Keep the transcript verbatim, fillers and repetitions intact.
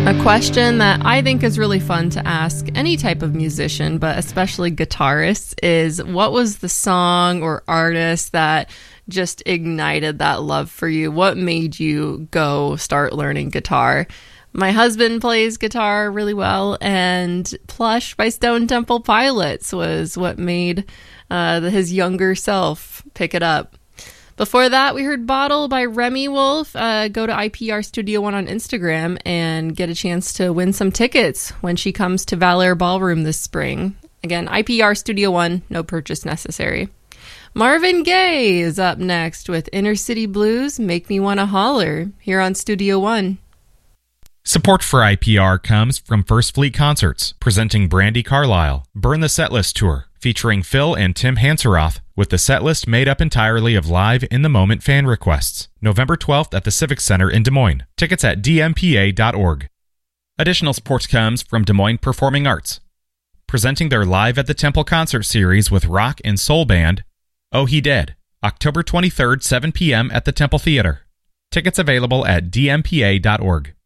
A question that I think is really fun to ask any type of musician, but especially guitarists, is what was the song or artist that just ignited that love for you? What made you go start learning guitar? My husband plays guitar really well, and Plush by Stone Temple Pilots was what made uh, his younger self pick it up. Before that, we heard Bottle by Remy Wolf. Uh, go to I P R Studio One on Instagram and get a chance to win some tickets when she comes to Valor Ballroom this spring. Again, I P R Studio One, no purchase necessary. Marvin Gaye is up next with Inner City Blues, Make Me Wanna Holler, here on Studio One. Support for I P R comes from First Fleet Concerts, presenting Brandi Carlile, Burn the Setlist Tour, featuring Phil and Tim Hanseroth, with the setlist made up entirely of live in-the-moment fan requests. November twelfth at the Civic Center in Des Moines. Tickets at d m p a dot org. Additional support comes from Des Moines Performing Arts, presenting their Live at the Temple concert series with rock and soul band Oh He Dead, October twenty-third, seven p.m. at the Temple Theater. Tickets available at d m p a dot org.